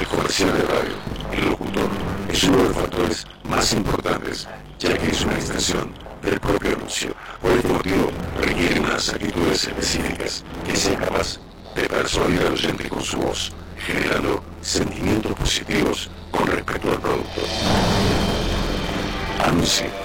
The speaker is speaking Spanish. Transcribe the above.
El comercial de radio, el locutor, es uno de los factores más importantes, ya que es una extensión del propio anuncio. Por este motivo, requiere unas actitudes específicas que sea capaz de persuadir al oyente con su voz, generando sentimientos positivos con respecto al producto. Anuncie.